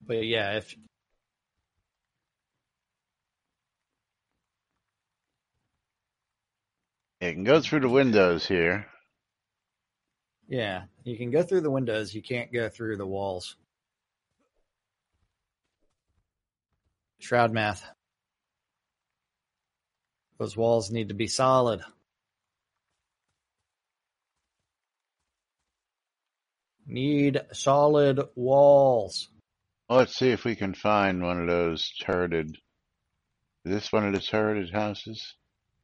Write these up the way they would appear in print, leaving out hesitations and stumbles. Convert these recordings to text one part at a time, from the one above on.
But yeah, if It can go through the windows here. yeah, you can go through the windows, you can't go through the walls. Shroud math. Those walls need to be solid. Need solid walls. Well, let's see if we can find one of those turreted. Is this one of the turreted houses?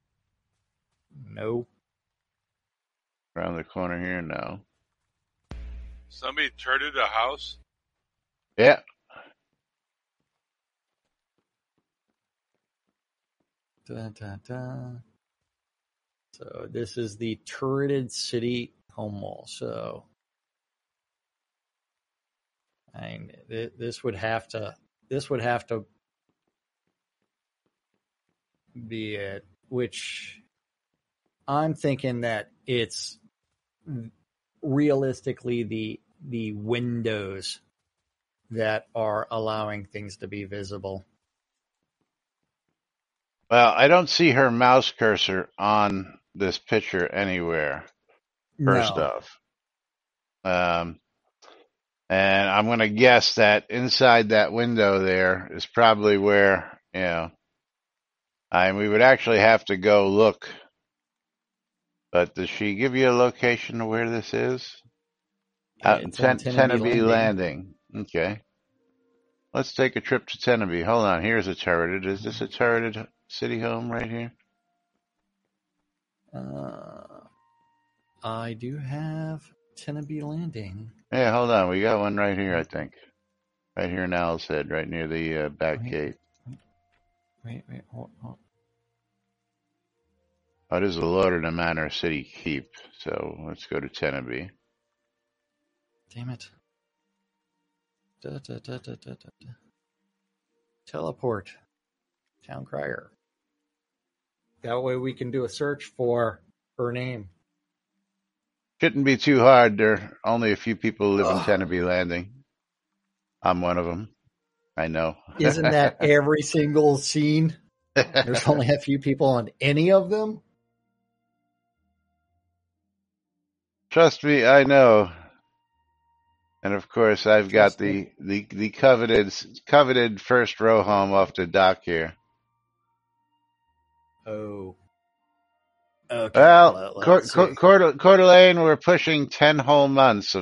No. Around the corner here? No. Somebody turreted a house? Yeah. Da, da, da. So this is the turreted city home wall. So I mean, this would have to be it. Which I'm thinking that it's realistically the windows that are allowing things to be visible. Well, I don't see her mouse cursor on this picture anywhere. First No. off, and I'm going to guess that inside that window there is probably where we would actually have to go look. But does she give you a location of where this is? It's in Teneby Landing. Okay. Let's take a trip to Teneby. Hold on. Here's a turreted. Is this a turreted city home right here? I do have Teneby Landing. Yeah, hold on. We got one right here, I think. Right here in Owl's Head, right near the back gate. Wait, hold. Oh, it is the Lord of the Manor City Keep. So let's go to Teneby. Damn it. Teleport. Town Crier. That way we can do a search for her name. Shouldn't be too hard. There are only a few people who live in Teneby Landing. I'm one of them. I know. Isn't that every single scene? There's only a few people on any of them? Trust me, I know. And of course, I've got the coveted first row home off the dock here. Oh. Okay. Well, Coeur d'Alene, we're pushing 10 whole months of